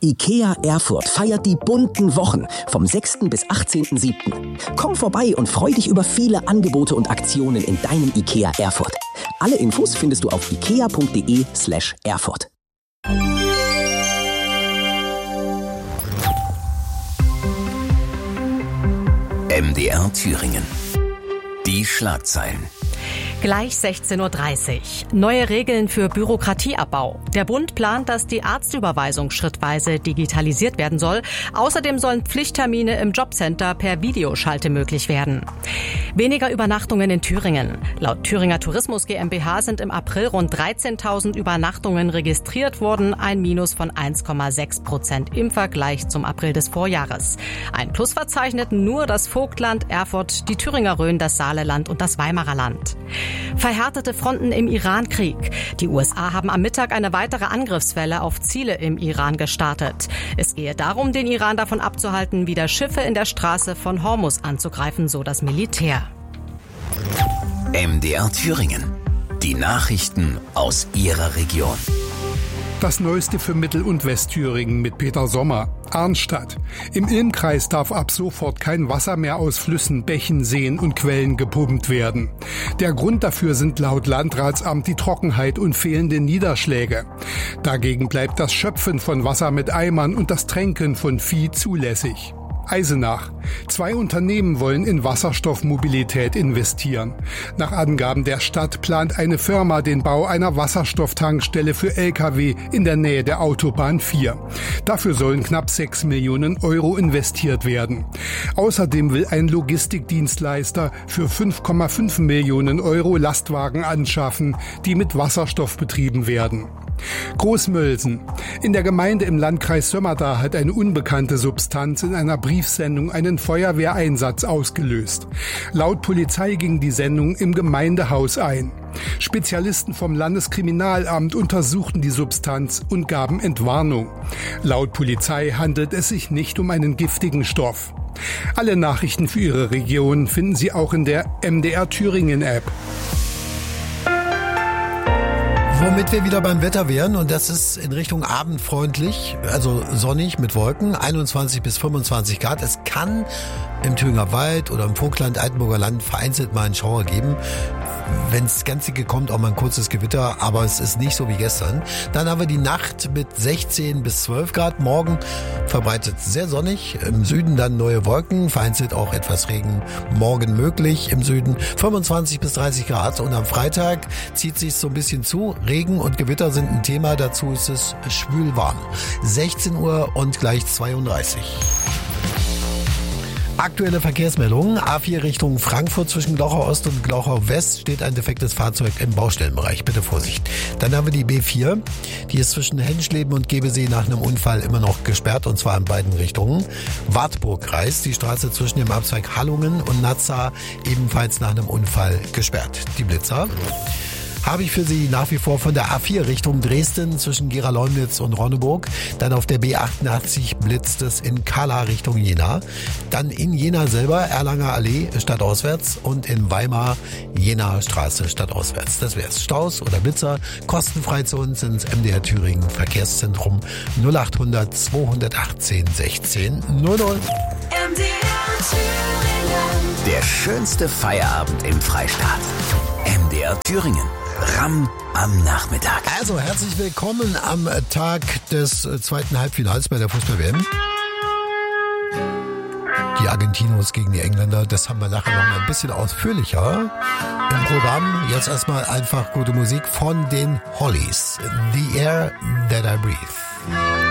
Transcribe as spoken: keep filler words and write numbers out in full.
IKEA Erfurt feiert die bunten Wochen vom sechsten bis achtzehnten siebten Komm vorbei und freu dich über viele Angebote und Aktionen in deinem IKEA Erfurt. Alle Infos findest du auf ikea.de slash Erfurt. M D R Thüringen. Die Schlagzeilen. Gleich sechzehn Uhr dreißig. Neue Regeln für Bürokratieabbau. Der Bund plant, dass die Arztüberweisung schrittweise digitalisiert werden soll. Außerdem sollen Pflichttermine im Jobcenter per Videoschalte möglich werden. Weniger Übernachtungen in Thüringen. Laut Thüringer Tourismus GmbH sind im April rund dreizehntausend Übernachtungen registriert worden, ein Minus von eins Komma sechs Prozent im Vergleich zum April des Vorjahres. Ein Plus verzeichneten nur das Vogtland, Erfurt, die Thüringer Rhön, das Saarland und das Weimarer Land. Verhärtete Fronten im Irankrieg. Die U S A haben am Mittag eine weitere Angriffswelle auf Ziele im Iran gestartet. Es gehe darum, den Iran davon abzuhalten, wieder Schiffe in der Straße von Hormuz anzugreifen, so das Militär. M D R Thüringen. Die Nachrichten aus Ihrer Region. Das Neueste für Mittel- und Westthüringen mit Peter Sommer. Arnstadt. Im Ilmkreis darf ab sofort kein Wasser mehr aus Flüssen, Bächen, Seen und Quellen gepumpt werden. Der Grund dafür sind laut Landratsamt die Trockenheit und fehlende Niederschläge. Dagegen bleibt das Schöpfen von Wasser mit Eimern und das Tränken von Vieh zulässig. Eisenach. Zwei Unternehmen wollen in Wasserstoffmobilität investieren. Nach Angaben der Stadt plant eine Firma den Bau einer Wasserstofftankstelle für L K W in der Nähe der Autobahn vier. Dafür sollen knapp sechs Millionen Euro investiert werden. Außerdem will ein Logistikdienstleister für fünf Komma fünf Millionen Euro Lastwagen anschaffen, die mit Wasserstoff betrieben werden. Großmölsen. In der Gemeinde im Landkreis Sömmerda hat eine unbekannte Substanz in einer Briefsendung einen Feuerwehreinsatz ausgelöst. Laut Polizei ging die Sendung im Gemeindehaus ein. Spezialisten vom Landeskriminalamt untersuchten die Substanz und gaben Entwarnung. Laut Polizei handelt es sich nicht um einen giftigen Stoff. Alle Nachrichten für Ihre Region finden Sie auch in der M D R Thüringen App. Womit wir wieder beim Wetter wären, und das ist in Richtung abendfreundlich, also sonnig mit Wolken, einundzwanzig bis fünfundzwanzig Grad. Es kann im Thüringer Wald oder im Vogtland, Altenburger Land vereinzelt mal einen Schauer geben. Wenn es ganz dicke kommt, auch mal ein kurzes Gewitter, aber es ist nicht so wie gestern. Dann haben wir die Nacht mit sechzehn bis zwölf Grad. Morgen verbreitet sehr sonnig. Im Süden dann neue Wolken, vereinzelt auch etwas Regen morgen möglich. Im Süden fünfundzwanzig bis dreißig Grad. Und am Freitag zieht sich so ein bisschen zu. Regen und Gewitter sind ein Thema. Dazu ist es schwül warm. sechzehn Uhr und gleich zweiunddreißig. Aktuelle Verkehrsmeldungen. A vier Richtung Frankfurt zwischen Glauchau Ost und Glauchau West steht ein defektes Fahrzeug im Baustellenbereich. Bitte Vorsicht. Dann haben wir die B vier. Die ist zwischen Henschleben und Gebesee nach einem Unfall immer noch gesperrt, und zwar in beiden Richtungen. Wartburg-Kreis, die Straße zwischen dem Abzweig Hallungen und Naza, ebenfalls nach einem Unfall gesperrt. Die Blitzer habe ich für Sie nach wie vor von der A vier Richtung Dresden zwischen Gera-Leumnitz und Ronneburg. Dann auf der B achtundachtzig blitzt es in Kala Richtung Jena. Dann in Jena selber Erlanger Allee stadtauswärts und in Weimar Jena Straße stadtauswärts. Das wär's. Staus oder Blitzer kostenfrei zu uns ins M D R Thüringen Verkehrszentrum null achthundert zweihundertachtzehn sechzehn null null. M D R Thüringen. Der schönste Feierabend im Freistaat. M D R Thüringen. Ramm am Nachmittag. Also herzlich willkommen am Tag des zweiten Halbfinals bei der Fußball-W M. Die Argentinos gegen die Engländer, das haben wir nachher noch mal ein bisschen ausführlicher im Programm. Jetzt erstmal einfach gute Musik von den Hollies. The Air That I Breathe.